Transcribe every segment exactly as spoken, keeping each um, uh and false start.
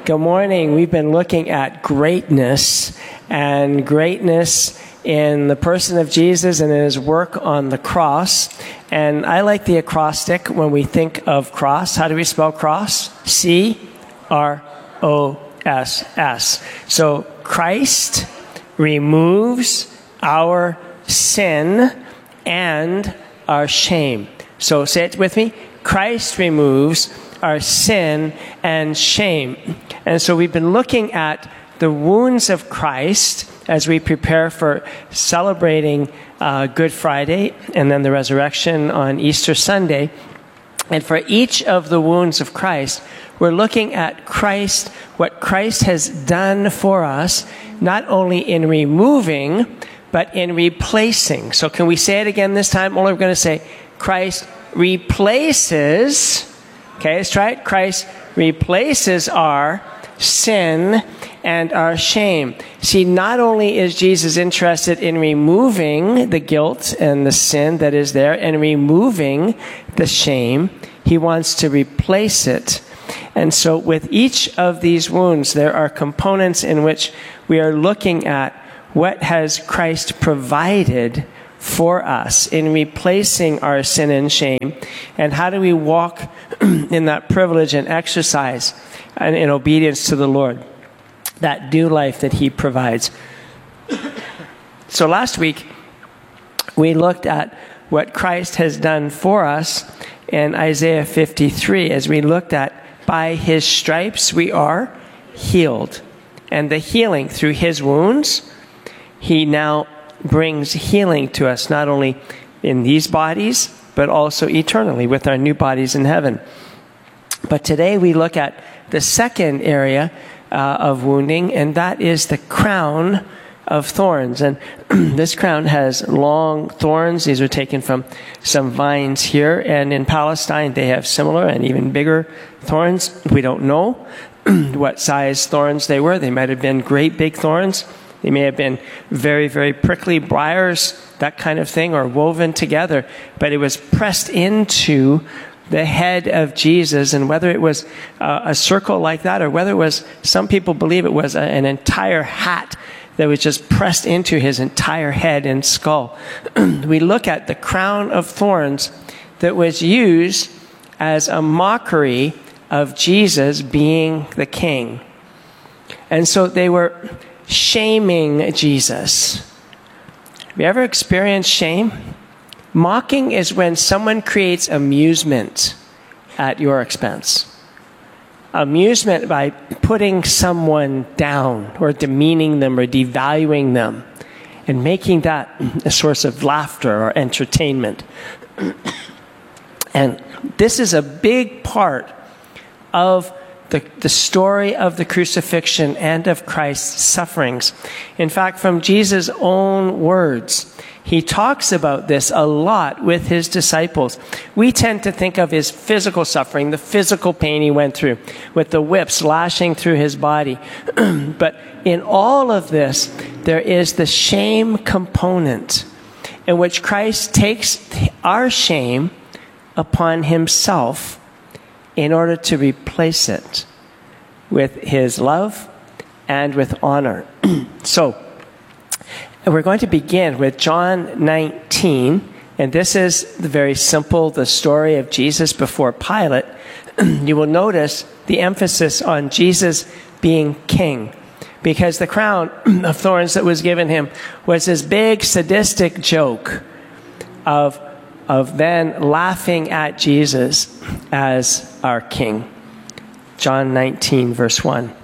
Good morning. We've been looking at greatness and greatness in the person of Jesus and in his work on the cross. And I like the acrostic when we think of cross. How do we spell cross? C R O S S. So Christ removes our sin and our shame. So say it with me. Christ removes our sin and shame. And so we've been looking at the wounds of Christ as we prepare for celebrating uh, Good Friday and then the resurrection on Easter Sunday. And for each of the wounds of Christ, we're looking at Christ, what Christ has done for us, not only in removing, but in replacing. So can we say it again this time? Only we're going to say, Christ replaces, okay, let's try it. Christ replaces our sin and our shame. See, not only is Jesus interested in removing the guilt and the sin that is there and removing the shame, he wants to replace it. And so with each of these wounds, there are components in which we are looking at what has Christ provided for us in replacing our sin and shame, and how do we walk in that privilege and exercise and in obedience to the Lord, that new life that he provides. So last week, we looked at what Christ has done for us in Isaiah fifty-three, as we looked at by his stripes we are healed. And the healing through his wounds, he now brings healing to us, not only in these bodies, but also eternally with our new bodies in heaven. But today we look at the second area uh, of wounding, and that is the crown of thorns. And this crown has long thorns. These are taken from some vines here. And in Palestine, they have similar and even bigger thorns. We don't know what size thorns they were. They might have been great big thorns. They may have been very, very prickly briars, that kind of thing, or woven together. But it was pressed into the head of Jesus. And whether it was uh, a circle like that, or whether it was, some people believe it was a, an entire hat that was just pressed into his entire head and skull. We look at the crown of thorns that was used as a mockery of Jesus being the king. And so they were shaming Jesus. Have you ever experienced shame? Mocking is when someone creates amusement at your expense. Amusement by putting someone down or demeaning them or devaluing them and making that a source of laughter or entertainment. And this is a big part of The, the story of the crucifixion and of Christ's sufferings. In fact, from Jesus' own words, he talks about this a lot with his disciples. We tend to think of his physical suffering, the physical pain he went through, with the whips lashing through his body. But in all of this, there is the shame component in which Christ takes our shame upon himself in order to replace it with his love and with honor. So, we're going to begin with John nineteen, and this is the very simple, the story of Jesus before Pilate. You will notice the emphasis on Jesus being king, because the crown of thorns that was given him was this big sadistic joke of of then laughing at Jesus as our king. John nineteen, verse one.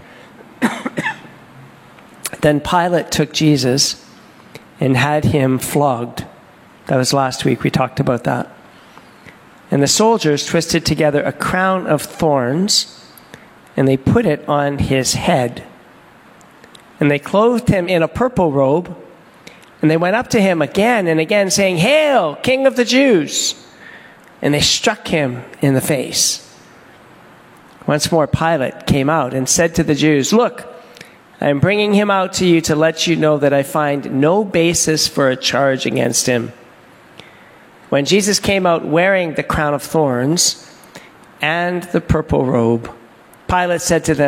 Then Pilate took Jesus and had him flogged. That was last week, we talked about that. And the soldiers twisted together a crown of thorns, and they put it on his head. And they clothed him in a purple robe, and they went up to him again and again, saying, "Hail, King of the Jews!" And they struck him in the face. Once more, Pilate came out and said to the Jews, "Look, I am bringing him out to you to let you know that I find no basis for a charge against him." When Jesus came out wearing the crown of thorns and the purple robe, Pilate said to them,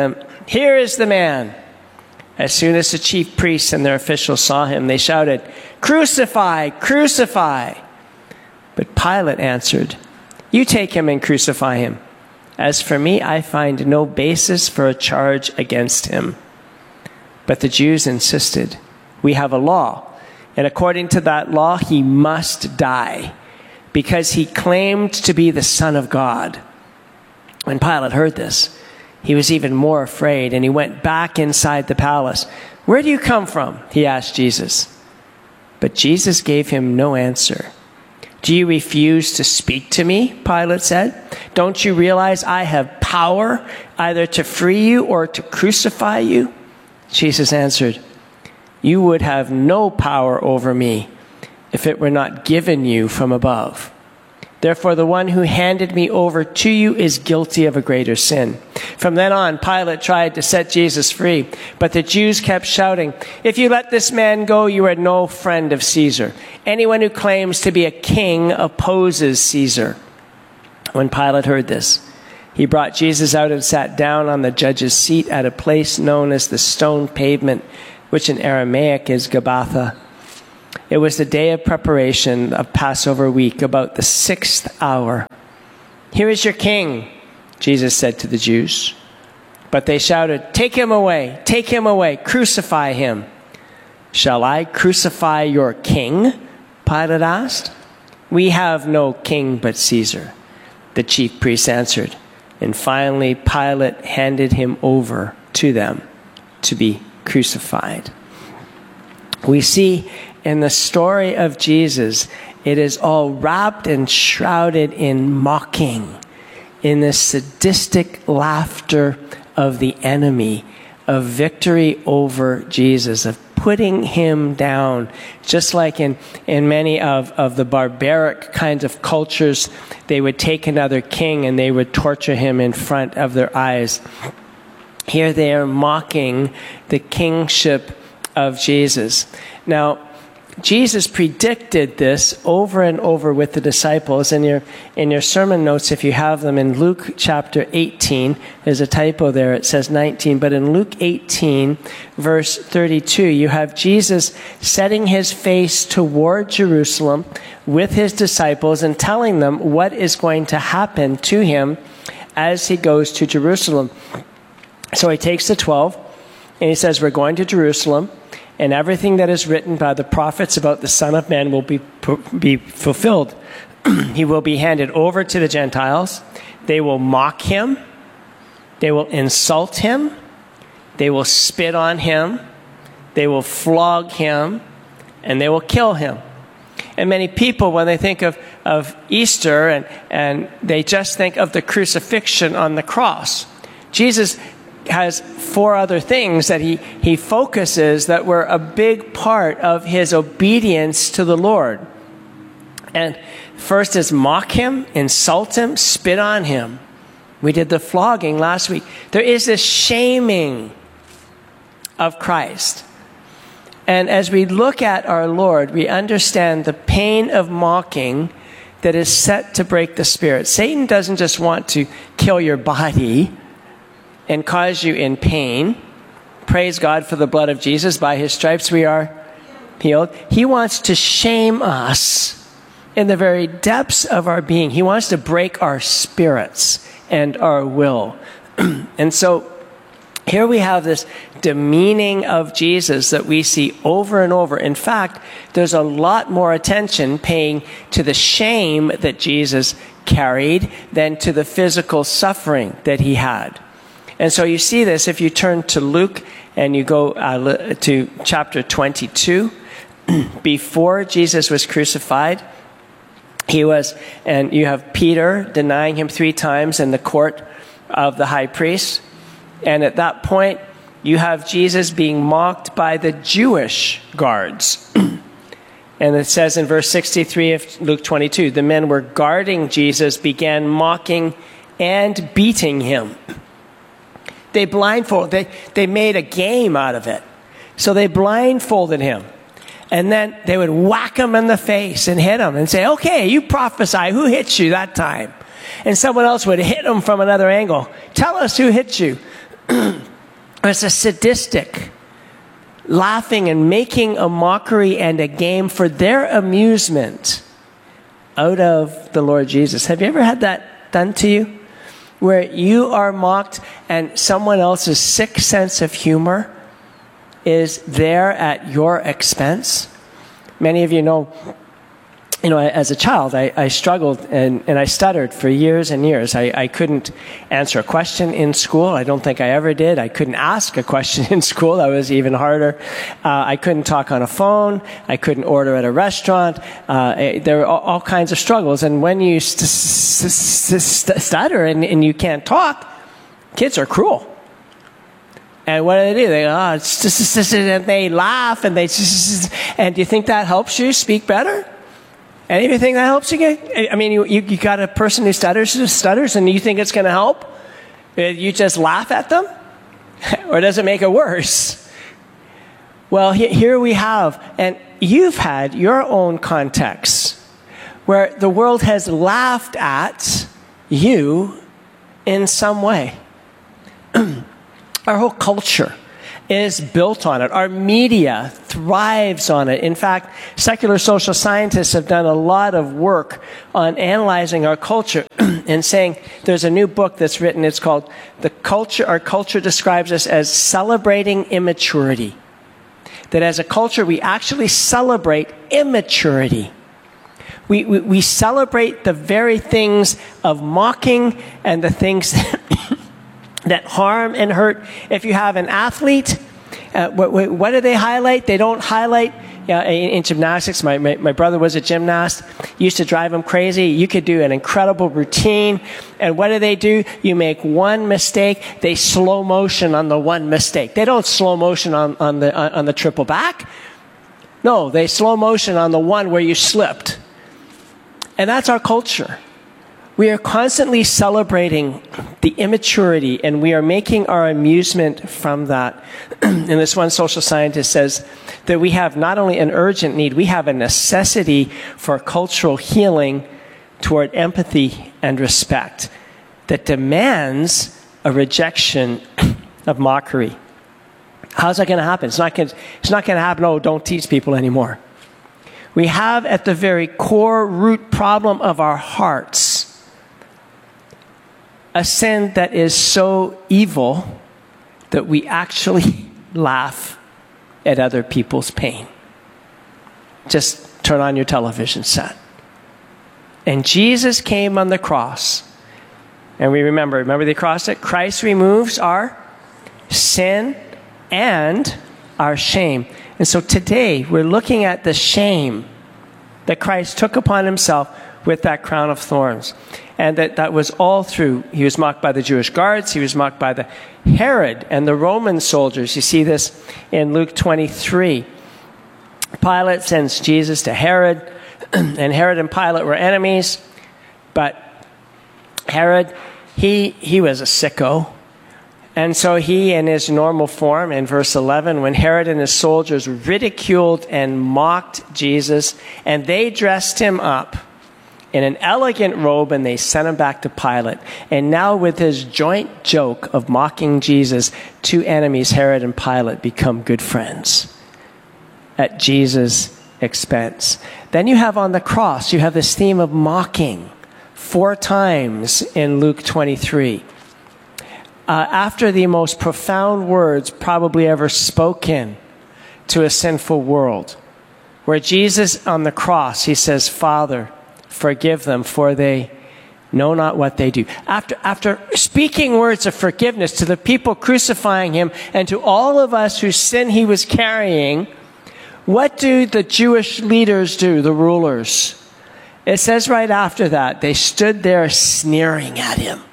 Here is the man. As soon as the chief priests and their officials saw him, they shouted, Crucify! Crucify! But Pilate answered, You take him and crucify him. As for me, I find no basis for a charge against him. But the Jews insisted, We have a law, and according to that law, he must die, because he claimed to be the Son of God. When Pilate heard this, he was even more afraid, and he went back inside the palace. Where do you come from? He asked Jesus. But Jesus gave him no answer. Do you refuse to speak to me? Pilate said. Don't you realize I have power either to free you or to crucify you? Jesus answered, You would have no power over me if it were not given you from above. Therefore, the one who handed me over to you is guilty of a greater sin. From then on, Pilate tried to set Jesus free, but the Jews kept shouting, If you let this man go, you are no friend of Caesar. Anyone who claims to be a king opposes Caesar. When Pilate heard this, he brought Jesus out and sat down on the judge's seat at a place known as the Stone Pavement, which in Aramaic is Gabbatha. It was the day of preparation of Passover week, about the sixth hour. Here is your king, Jesus said to the Jews. But they shouted, Take him away, take him away, crucify him. Shall I crucify your king? Pilate asked. We have no king but Caesar, the chief priests answered. And finally, Pilate handed him over to them to be crucified. We see in the story of Jesus, it is all wrapped and shrouded in mocking, in the sadistic laughter of the enemy, of victory over Jesus, of putting him down. Just like in, in many of, of the barbaric kinds of cultures, they would take another king and they would torture him in front of their eyes. Here they are mocking the kingship of Jesus. Now, Jesus predicted this over and over with the disciples. In your, in your sermon notes, if you have them, in Luke chapter eighteen, there's a typo there, it says nineteen, but in Luke eighteen, verse thirty-two, you have Jesus setting his face toward Jerusalem with his disciples and telling them what is going to happen to him as he goes to Jerusalem. So he takes the twelve and he says, We're going to Jerusalem, and everything that is written by the prophets about the Son of Man will be, be fulfilled. He will be handed over to the Gentiles. They will mock him. They will insult him. They will spit on him. They will flog him. And they will kill him. And many people, when they think of, of Easter, and, and they just think of the crucifixion on the cross. Jesus has four other things that he, he focuses that were a big part of his obedience to the Lord. And first is mock him, insult him, spit on him. We did the flogging last week. There is this shaming of Christ. And as we look at our Lord, we understand the pain of mocking that is set to break the spirit. Satan doesn't just want to kill your body and cause you in pain. Praise God for the blood of Jesus. By his stripes we are healed. He wants to shame us in the very depths of our being. He wants to break our spirits and our will. And so here we have this demeaning of Jesus that we see over and over. In fact, there's a lot more attention paying to the shame that Jesus carried than to the physical suffering that he had. And so you see this if you turn to Luke and you go uh, to chapter twenty-two. Before Jesus was crucified, he was, and you have Peter denying him three times in the court of the high priest. And at that point, you have Jesus being mocked by the Jewish guards. And it says in verse sixty-three of Luke twenty-two, the men were guarding Jesus, began mocking and beating him. They blindfolded, they, they made a game out of it. So they blindfolded him. And then they would whack him in the face and hit him and say, okay, you prophesy, who hit you that time? And someone else would hit him from another angle. Tell us who hit you. as a sadistic, laughing and making a mockery and a game for their amusement out of the Lord Jesus. Have you ever had that done to you? Where you are mocked and someone else's sick sense of humor is there at your expense? Many of you know, you know, as a child, I, I struggled and, and I stuttered for years and years. I, I couldn't answer a question in school. I don't think I ever did. I couldn't ask a question in school. That was even harder. Uh, I couldn't talk on a phone. I couldn't order at a restaurant. Uh, there were all, all kinds of struggles. And when you st- st- st- stutter and, and you can't talk, kids are cruel. And what do they do? They, oh, it's just, and they laugh and they, and do you think that helps you speak better? Any of you think that helps you get? I mean, you, you, you got a person who stutters, stutters, and you think it's going to help? You just laugh at them? Or does it make it worse? Well, he, here we have, and you've had your own context where the world has laughed at you in some way. Our whole culture is built on it. Our media thrives on it. In fact, secular social scientists have done a lot of work on analyzing our culture and saying there's a new book that's written. It's called "The Culture." Our culture describes us as celebrating immaturity. That as a culture, we actually celebrate immaturity. We, we, we celebrate the very things of mocking and the things that that harm and hurt. If you have an athlete, uh, what, what do they highlight? They don't highlight, uh, in, in gymnastics, my, my, my brother was a gymnast, used to drive him crazy. You could do an incredible routine, and what do they do? You make one mistake, they slow motion on the one mistake. They don't slow motion on, on, the, on, on the triple back. No, they slow motion on the one where you slipped. And that's our culture. We are constantly celebrating the immaturity, and we are making our amusement from that. And this one social scientist says that we have not only an urgent need, we have a necessity for cultural healing toward empathy and respect that demands a rejection of mockery. How's that going to happen? It's not going it's not going to happen, oh, don't teach people anymore. We have at the very core root problem of our hearts a sin that is so evil that we actually laugh at other people's pain. Just turn on your television set. And Jesus came on the cross. And we remember, remember the acrostic? Christ removes our sin and our shame. And so today we're looking at the shame that Christ took upon himself with that crown of thorns. And that, that was all through. He was mocked by the Jewish guards. He was mocked by the Herod and the Roman soldiers. You see this in Luke twenty-three. Pilate sends Jesus to Herod. And Herod and Pilate were enemies. But Herod, he, he was a sicko. And so he, in his normal form, in verse eleven, when Herod and his soldiers ridiculed and mocked Jesus, and they dressed him up in an elegant robe, and they sent him back to Pilate. And now with his joint joke of mocking Jesus, two enemies, Herod and Pilate, become good friends at Jesus' expense. Then you have on the cross, you have this theme of mocking four times in Luke twenty-three. Uh, after the most profound words probably ever spoken to a sinful world, where Jesus on the cross, he says, Father, forgive them, for they know not what they do. After, after speaking words of forgiveness to the people crucifying him and to all of us whose sin he was carrying, what do the Jewish leaders do, the rulers? It says right after that, they stood there sneering at him.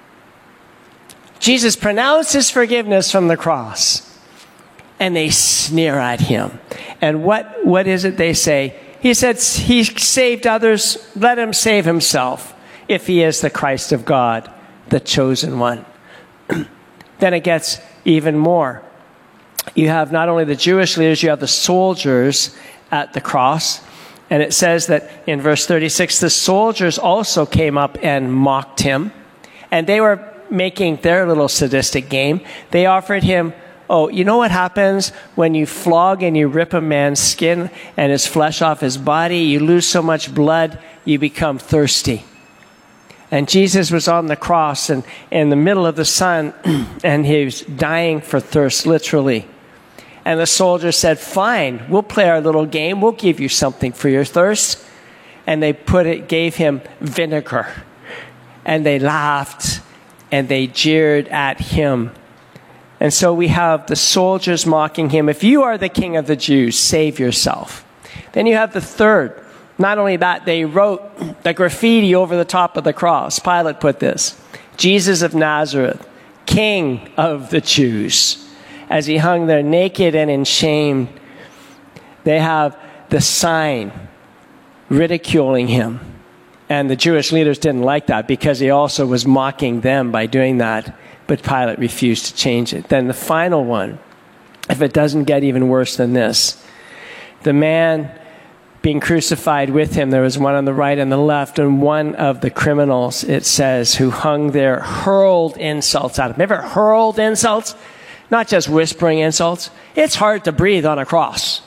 Jesus pronounces forgiveness from the cross, and they sneer at him. And what, what is it they say? He said, he saved others, let him save himself, if he is the Christ of God, the chosen one. Then it gets even more. You have not only the Jewish leaders, you have the soldiers at the cross. And it says that in verse thirty-six, the soldiers also came up and mocked him. And they were making their little sadistic game. They offered him Oh, you know what happens when you flog and you rip a man's skin and his flesh off his body? You lose so much blood, you become thirsty. And Jesus was on the cross and in the middle of the sun, and he was dying for thirst, literally. And the soldier said, fine, we'll play our little game. We'll give you something for your thirst. And they put it, gave him vinegar. And they laughed and they jeered at him. And so we have the soldiers mocking him. If you are the king of the Jews, save yourself. Then you have the third. Not only that, they wrote the graffiti over the top of the cross. Pilate put this: Jesus of Nazareth, King of the Jews. As he hung there naked and in shame, they have the sign ridiculing him. And the Jewish leaders didn't like that because he also was mocking them by doing that. But Pilate refused to change it. Then the final one, if it doesn't get even worse than this, the man being crucified with him, there was one on the right and the left, and one of the criminals, it says, who hung there, hurled insults at him. Ever hurled insults? Not just whispering insults. It's hard to breathe on a cross.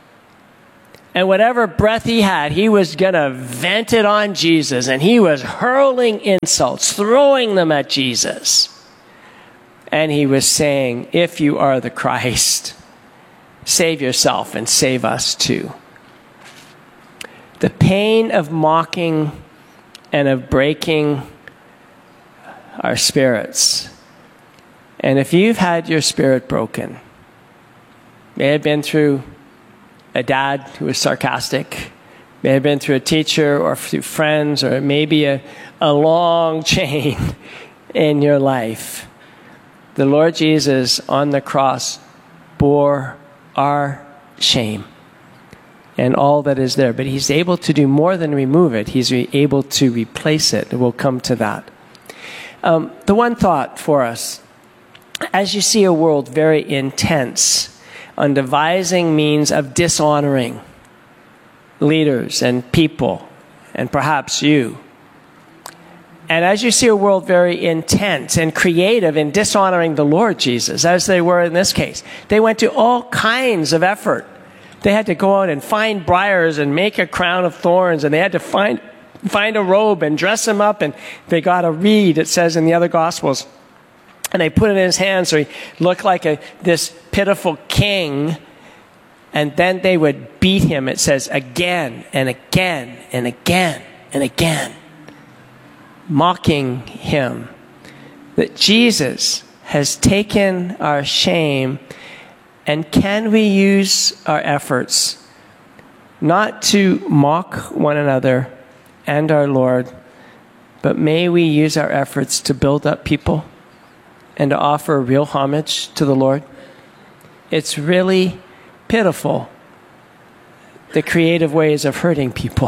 And whatever breath he had, he was going to vent it on Jesus. And he was hurling insults, throwing them at Jesus. And he was saying, if you are the Christ, save yourself and save us too. The pain of mocking and of breaking our spirits. And if you've had your spirit broken, may have been through a dad who was sarcastic, may have been through a teacher or through friends, or maybe a, a long chain in your life, the Lord Jesus on the cross bore our shame and all that is there. But he's able to do more than remove it. He's re- able to replace it. We'll come to that. Um, the one thought for us, as you see a world very intense on devising means of dishonoring leaders and people, and perhaps you, and as you see a world very intense and creative in dishonoring the Lord Jesus, as they were in this case, they went to all kinds of effort. They had to go out and find briars and make a crown of thorns, and they had to find find a robe and dress him up, and they got a reed, it says in the other Gospels, and they put it in his hand so he looked like a this pitiful king, and then they would beat him, it says, again and again and again and again, mocking him. That Jesus has taken our shame. And can we use our efforts not to mock one another and our Lord, but may we use our efforts to build up people and to offer real homage to the Lord? It's really pitiful, the creative ways of hurting people.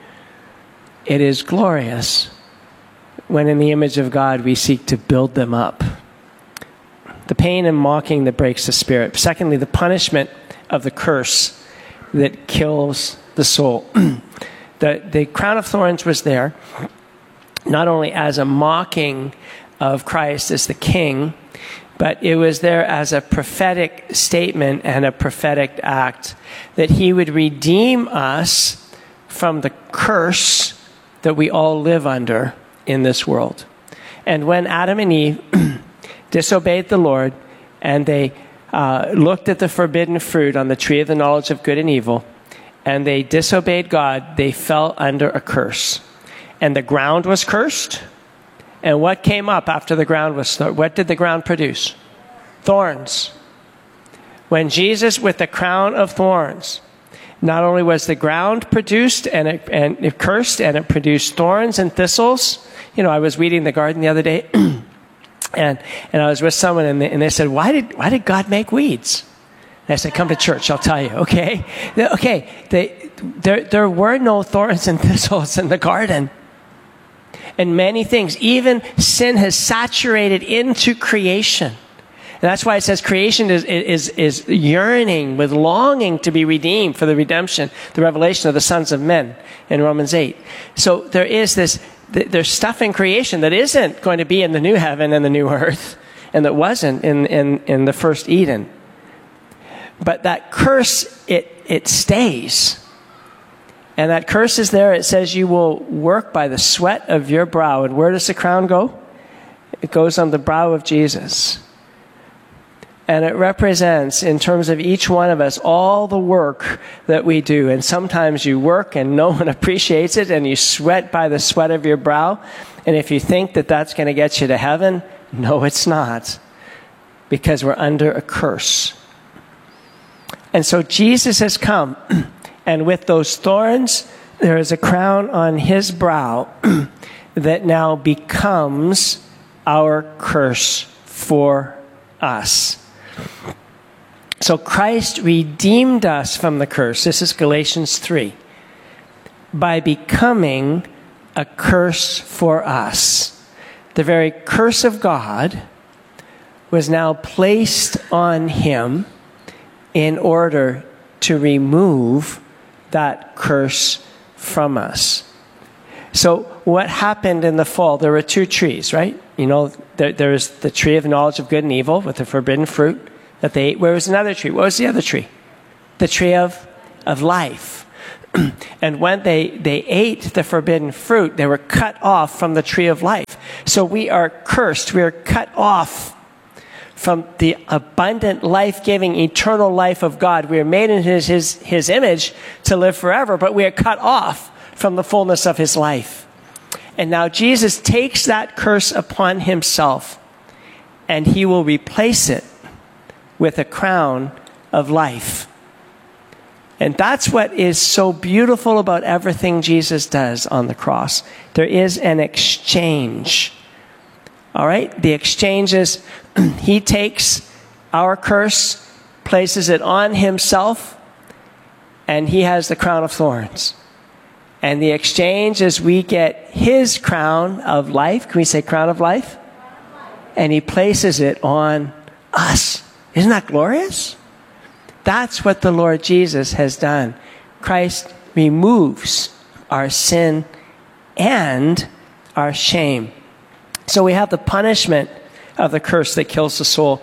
It is glorious when in the image of God we seek to build them up. The pain and mocking that breaks the spirit. Secondly, the punishment of the curse that kills the soul. the, the crown of thorns was there, not only as a mocking of Christ as the King, but it was there as a prophetic statement and a prophetic act that he would redeem us from the curse that we all live under in this world. And when Adam and Eve disobeyed the Lord, and they uh, looked at the forbidden fruit on the tree of the knowledge of good and evil, and they disobeyed God, they fell under a curse. And the ground was cursed. And what came up after the ground was, what did the ground produce? Thorns. When Jesus, with the crown of thorns, not only was the ground produced and it, and it cursed, and it produced thorns and thistles. You know, I was weeding the garden the other day, And and I was with someone, and they, and they said, why did why did God make weeds? And I said, come to church, I'll tell you, okay? Okay, they, there, there were no thorns and thistles in the garden. And many things, even sin has saturated into creation. And that's why it says creation is, is, is yearning with longing to be redeemed for the redemption, the revelation of the sons of men in Romans eight. So there is this... There's stuff in creation that isn't going to be in the new heaven and the new earth. and that wasn't in, in, in the first Eden. But that curse, it, it stays. And that curse is there. It says you will work by the sweat of your brow. And where does the crown go? It goes on the brow of Jesus. And it represents, in terms of each one of us, all the work that we do. And sometimes you work and no one appreciates it, and you sweat by the sweat of your brow. And if you think that that's going to get you to heaven, no, it's not. Because we're under a curse. And so Jesus has come, and with those thorns, there is a crown on his brow that now becomes our curse for us. So Christ redeemed us from the curse. This is Galatians three. By becoming a curse for us. The very curse of God was now placed on him in order to remove that curse from us. So what happened in the fall? There were two trees, right? You know, there, there was the tree of knowledge of good and evil with the forbidden fruit that they ate. Where was another tree? What was the other tree? The tree of, of life. And when they, they ate the forbidden fruit, they were cut off from the tree of life. So we are cursed. We are cut off from the abundant, life-giving, eternal life of God. We are made in his, his, his image to live forever, but we are cut off from the fullness of his life. And now Jesus takes that curse upon himself, and he will replace it with a crown of life. And that's what is so beautiful about everything Jesus does on the cross. There is an exchange. All right? The exchange is he takes our curse, places it on himself, and he has the crown of thorns. And the exchange is we get his crown of life. Can we say crown of life? And he places it on us. Isn't that glorious? That's what the Lord Jesus has done. Christ removes our sin and our shame. So we have the punishment of the curse that kills the soul.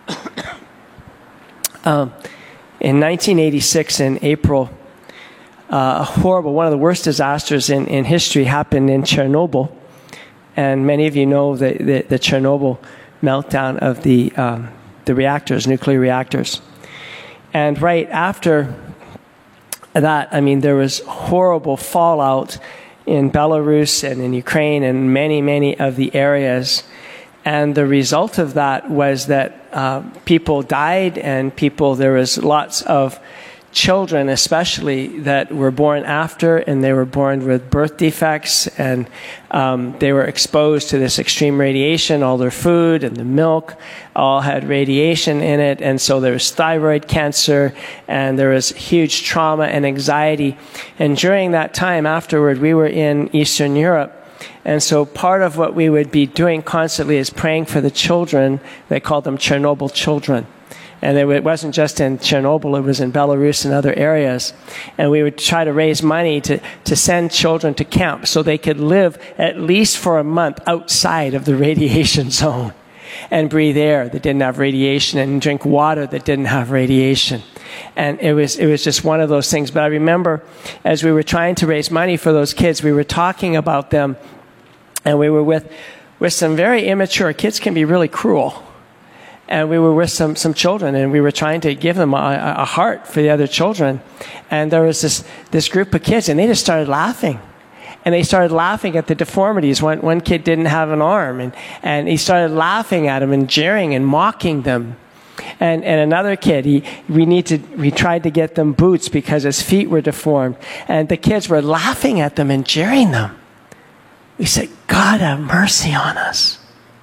um, in nineteen eighty-six, in April, uh, a horrible, one of the worst disasters in, in history happened in Chernobyl. And many of you know the, the, the Chernobyl meltdown of the, um, the reactors, nuclear reactors. And right after that, I mean, there was horrible fallout in Belarus and in Ukraine and many, many of the areas. And the result of that was that uh, people died, and people, there was lots of children especially that were born after, and they were born with birth defects, and um, they were exposed to this extreme radiation. All their food and the milk all had radiation in it, and so there was thyroid cancer, and there was huge trauma and anxiety. And during that time afterward, we were in Eastern Europe, and so part of what we would be doing constantly is praying for the children. They called them Chernobyl children. And it wasn't just in Chernobyl, it was in Belarus and other areas. And we would try to raise money to, to send children to camp so they could live at least for a month outside of the radiation zone and breathe air that didn't have radiation and drink water that didn't have radiation. And it was, it was just one of those things. But I remember as we were trying to raise money for those kids, we were talking about them, and we were with, with some very immature kids. Can be really cruel. And we were with some, some children, and we were trying to give them a, a heart for the other children. And there was this, this group of kids, and they just started laughing. And they started laughing at the deformities. One, one kid didn't have an arm, and, and he started laughing at them and jeering and mocking them. And, and another kid, he, we, need to, we tried to get them boots because his feet were deformed. And the kids were laughing at them and jeering them. We said, God have mercy on us.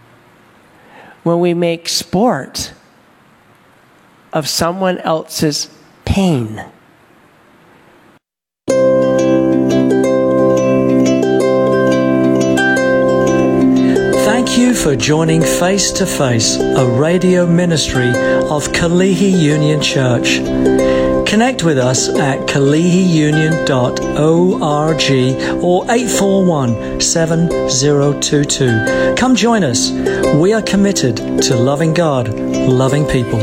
When we make sport of someone else's pain. Thank you for joining Face to Face, a radio ministry of Kalihi Union Church. Connect with us at kalihi union dot org or eight four one, seven zero two two. Come join us. We are committed to loving God, loving people.